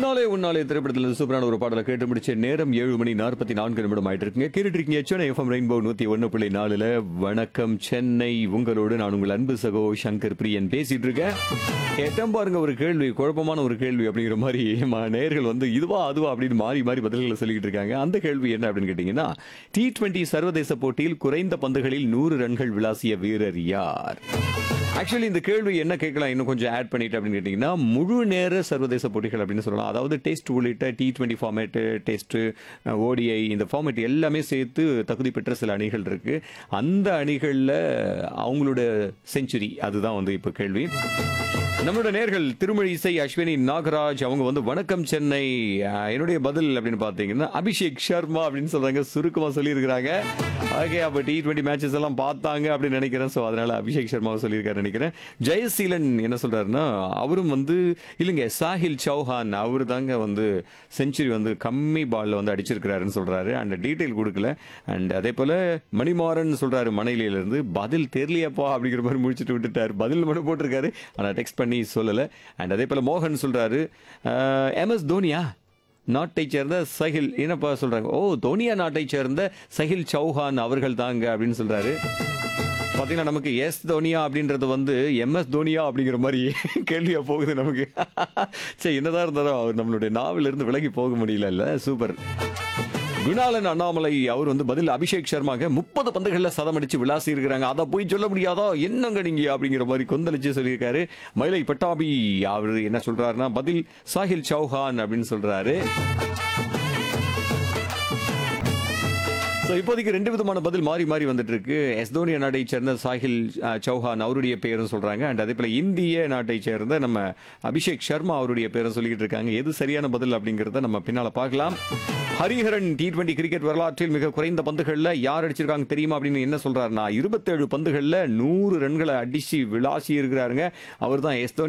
உன்னாலே உன்னாலே திரைப்படத்தில் சூப்பரான ஒரு பாடலை கேட்டு முடிச்ச நேரம் 7:44 ஆயிட்டு இருக்குங்க. கேட்டுட்டு இருக்கீங்க சென்னை எஃப்எம் ரெயின்போ 101.4. வணக்கம் சென்னை. உங்களோடு நான் உங்கள் அன்பு சகோ சங்கர் பிரியன் பேசிட்டு இருக்கேன். கேட்டேன் பாருங்க ஒரு கேள்வி, குழப்பமான ஒரு கேள்வி அப்படிங்கிற மாதிரி நேயர்கள் வந்து இதுவா அதுவா அப்படின்னு மாறி மாறி பதில்களை சொல்லிட்டு இருக்காங்க. அந்த கேள்வி என்ன அப்படின்னு கேட்டீங்கன்னா, T20 சர்வதேச போட்டியில் குறைந்த பந்துகளில் 100 ரன்கள் விளாசிய வீரர் யார்? ஆக்சுவலி இந்த கேள்வி என்ன கேட்கலாம் இன்னும் கொஞ்சம் ஆட் பண்ணிட்டு அப்படின்னு கேட்டீங்கன்னா, முழு நேர சர்வதேச போட்டிகள் அப்படின்னு சொல்லலாம். அதாவது டெஸ்ட் உள்ளிட்ட T20 ஃபார்மேட், டெஸ்ட், ஓடிஐ இந்த ஃபார்மேட் எல்லாமே சேர்த்து தகுதி பெற்ற சில அணிகள் இருக்கு. அந்த அணிகளில் அவங்களோட செஞ்சுரி அதுதான் வந்து இப்போ கேள்வி. நம்மளோட நேர்கள் திருமொழி இசை, அஸ்வினி நாகராஜ் அவங்க வந்து வணக்கம் சென்னை. என்னுடைய பதில் அப்படின்னு பார்த்தீங்கன்னா அபிஷேக் சர்மா அப்படின்னு சொல்றாங்க, சுருக்கமாக சொல்லியிருக்கிறாங்க. ஓகே, அப்போ T20 மேட்சஸ் எல்லாம் பார்த்தாங்க அப்படின்னு நினைக்கிறேன். ஸோ அதனால அபிஷேக் சர்மாவை சொல்லியிருக்காரு நினைக்கிறேன். ஜெயசீலன் என்ன சொல்றாருன்னா, அவரும் வந்து இல்லைங்க சாஹில் சௌஹான் அவர் தாங்க வந்து செஞ்சுரி வந்து கம்மி பால்ல வந்து அடிச்சிருக்கிறாருன்னு சொல்றாரு. அண்ட் டீட்டெயில் கொடுக்கல. அண்ட் அதே போல மணிமாறன் சொல்றாரு மணலியிலிருந்து, பதில் தெரியலையாப்பா அப்படிங்கிற மாதிரி முடிச்சுட்டு விட்டுட்டாரு. பதில் மட்டும் போட்டிருக்காரு, ஆனால் டெக்ஸ்ட் பண்ணி சொல்லல. அண்ட் அதே போல மோகன் சொல்றாரு, MS தோனியா நாட்டை சேர்ந்த சஹில் என்னப்பா சொல்றாங்க, ஓ தோனியா நாட்டை சேர்ந்த சஹில் சௌஹான் அவர்கள் தாங்க அப்படின்னு சொல்றாரு. பாத்தீங்கன்னா நமக்கு எஸ் தோனியா அப்படின்றது வந்து MS தோனியா அப்படிங்கிற மாதிரி கேள்வியா போகுது நமக்கு. சரி, என்னதான் இருந்தாலும் அவர் நம்மளுடைய நாவிலிருந்து விலகி போக முடியல. சூப்பர். குணாலன் அண்ணாமலை அவர் வந்து பதில் அபிஷேக் சர்மாங்க 30 பந்துகள்ல சதம் அடிச்சு விளாசி இருக்கிறாங்க. அதை போய் சொல்ல முடியாதா என்னங்க நீங்க அப்படிங்கிற மாதிரி கொந்தளிச்சு சொல்லியிருக்காரு. மயிலை பட்டாபி அவர் என்ன சொல்றாருன்னா, பதில் சாஹில் சௌஹான் அப்படின்னு சொல்றாரு. இப்போதைக்கு 2 விதமான பதில் மாறி மாறி வந்துட்டு இருக்கு. எஸ் தோனியா நாட்டை சேர்ந்த சாஹில் சௌஹான் அவருடைய பேரும் சொல்றாங்க. அண்ட் அதே போல இந்திய நாட்டை சேர்ந்த நம்ம அபிஷேக் சர்மா அவருடைய பேரும் சொல்லிட்டு இருக்காங்க. எது சரியான பதில் அப்படிங்கறத நம்ம பின்னால பார்க்கலாம். ஹரிஹரன் T20 கிரிக்கெட் வரலாற்றில் மிக குறைந்த பந்துகள்ல யார் அடிச்சிருக்காங்க தெரியுமா அப்படின்னு என்ன சொல்றாருன்னா, 27 பந்துகள்ல 100 ரன்களை அடிச்சு விளாசி இருக்கிறாருங்க. அவர் தான் எஸ்